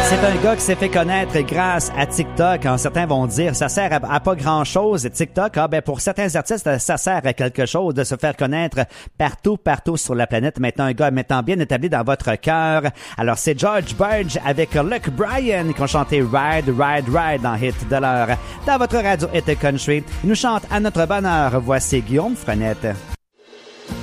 C'est un gars qui s'est fait connaître grâce à TikTok. Certains vont dire ça sert à pas grand-chose TikTok. Pour certains artistes, ça sert à quelque chose de se faire connaître partout sur la planète. Maintenant, un gars maintenant bien établi dans votre cœur. Alors, c'est George Burge avec Luke Bryan qui ont chanté Ride, Ride, Ride dans Hit de l'heure. Dans votre radio Hit Country, il nous chante à notre bonheur. Voici Guillaume Frenette.